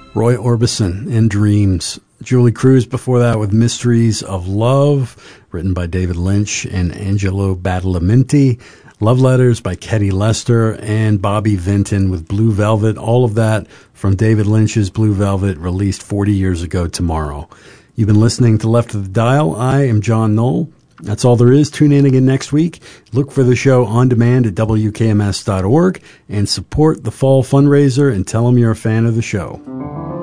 Roy Orbison and Dreams. Julie Cruz before that with Mysteries of Love, written by David Lynch and Angelo Badalamenti. Love Letters by Ketty Lester and Bobby Vinton with Blue Velvet. All of that from David Lynch's Blue Velvet, released 40 years ago tomorrow. You've been listening to Left of the Dial. I am John Knoll. That's all there is. Tune in again next week. Look for the show on demand at WKMS.org and support the fall fundraiser and tell them you're a fan of the show.